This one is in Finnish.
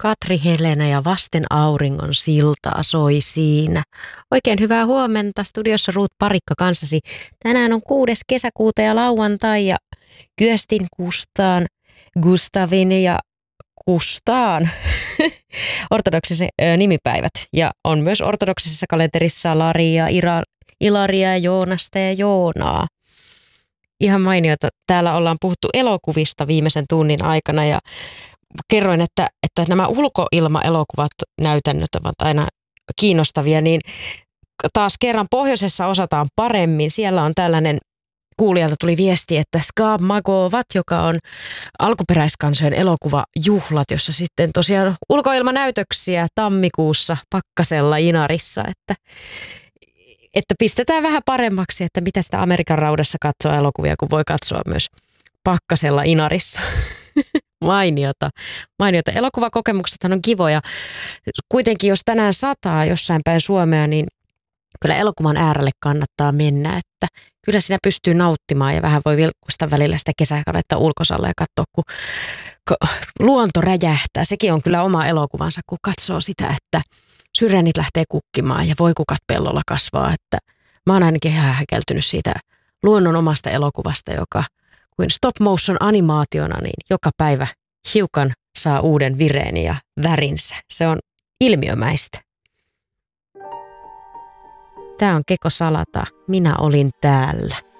Katri Helena ja Vasten auringon siltaa soi siinä. Oikein hyvää huomenta. Studiossa Ruut Parikka kanssasi. Tänään on 6. kesäkuuta ja lauantai ja Kyöstin, Kustaan, Gustavin ja Kustaan ortodoksisen nimipäivät. Ja on myös ortodoksisessa kalenterissa Laria, Ilaria, Joonasta ja Joonaa. Ihan mainiota. Täällä ollaan puhuttu elokuvista viimeisen tunnin aikana ja kerroin, että nämä ulkoilmaelokuvat näytännöt ovat aina kiinnostavia, niin taas kerran pohjoisessa osataan paremmin. Siellä on tällainen, kuulijalta tuli viesti, että Skaab Magovat, joka on alkuperäiskansojen elokuvajuhlat, jossa sitten tosiaan ulkoilmanäytöksiä tammikuussa Pakkasella Inarissa, että pistetään vähän paremmaksi, että mitä sitä Amerikan raudassa katsoa elokuvia, kun voi katsoa myös Pakkasella Inarissa. Mainiota. Elokuvakokemuksethan on kivoja. Kuitenkin jos tänään sataa jossain päin Suomea, niin kyllä elokuvan äärelle kannattaa mennä, että kyllä siinä pystyy nauttimaan ja vähän voi vilkuista välillä sitä kesäkanetta ulkosalla ja katsoa, kun luonto räjähtää. Sekin on kyllä oma elokuvansa, kun katsoo sitä, että syrjänit lähtee kukkimaan ja voikukat pellolla kasvaa. Että mä oon ainakin ihan häkeltynyt siitä luonnon omasta elokuvasta, joka kuin stop motion animaationa, niin joka päivä hiukan saa uuden vireen ja värinsä. Se on ilmiömäistä. Tää on Keko Salata. Minä olin täällä.